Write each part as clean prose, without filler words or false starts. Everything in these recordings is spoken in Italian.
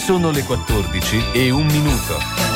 Sono le 14:01.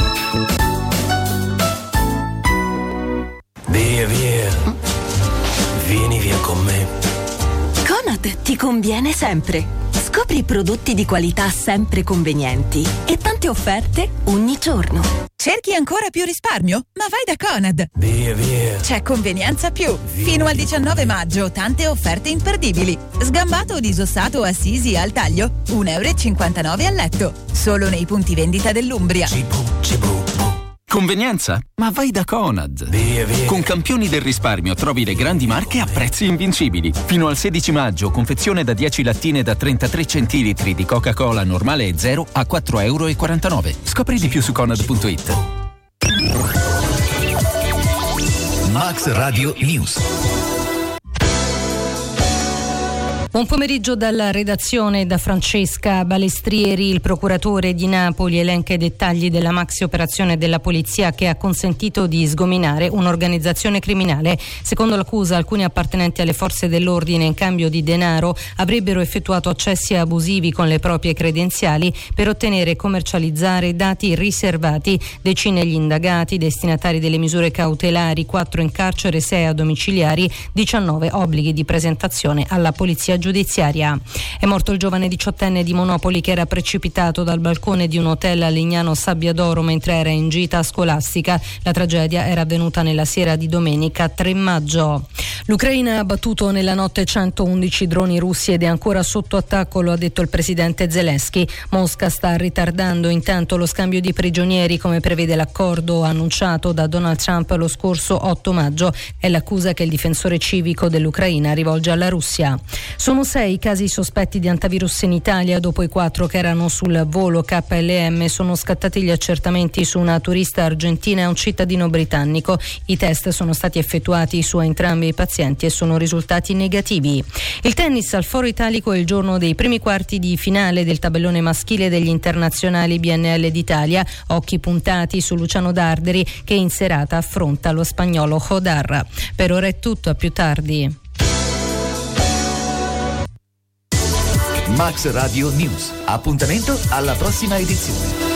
Via, via. Vieni via con me. Conad ti conviene sempre. Scopri prodotti di qualità sempre convenienti e tante offerte ogni giorno. Cerchi ancora più risparmio? Ma vai da Conad! Via, via. C'è Convenienza Più. Fino al 19 maggio, tante offerte imperdibili. Sgambato o disossato Assisi al taglio, €1,59 al letto. Solo nei punti vendita dell'Umbria. Cibu. Convenienza? Ma vai da Conad. Via, via. Con Campioni del Risparmio trovi le grandi marche a prezzi invincibili. Fino al 16 maggio, confezione da 10 lattine da 33 centilitri di Coca-Cola normale e zero a €4,49. Scopri di più su Conad.it. Max Radio News. Buon pomeriggio dalla redazione, da Francesca Balestrieri. Il procuratore di Napoli elenca i dettagli della maxi operazione della polizia che ha consentito di sgominare un'organizzazione criminale. Secondo l'accusa, alcuni appartenenti alle forze dell'ordine in cambio di denaro avrebbero effettuato accessi abusivi con le proprie credenziali per ottenere e commercializzare dati riservati. Decine gli indagati, destinatari delle misure cautelari, 4 in carcere, 6 a domiciliari, 19 obblighi di presentazione alla polizia giudiziaria. È morto il giovane 18enne di Monopoli che era precipitato dal balcone di un hotel a Lignano Sabbiadoro mentre era in gita scolastica. La tragedia era avvenuta nella sera di domenica 3 maggio. L'Ucraina ha battuto nella notte 111 droni russi ed è ancora sotto attacco, lo ha detto il presidente Zelensky. Mosca sta ritardando intanto lo scambio di prigionieri come prevede l'accordo annunciato da Donald Trump lo scorso 8 maggio. È l'accusa che il difensore civico dell'Ucraina rivolge alla Russia. Sono 6 i casi sospetti di antivirus in Italia. Dopo i 4 che erano sul volo KLM sono scattati gli accertamenti su una turista argentina e un cittadino britannico. I test sono stati effettuati su entrambi i pazienti e sono risultati negativi. Il tennis al Foro Italico è il giorno dei primi quarti di finale del tabellone maschile degli internazionali BNL d'Italia. Occhi puntati su Luciano Darderi che in serata affronta lo spagnolo Hodar. Per ora è tutto, a più tardi. Max Radio News. Appuntamento alla prossima edizione.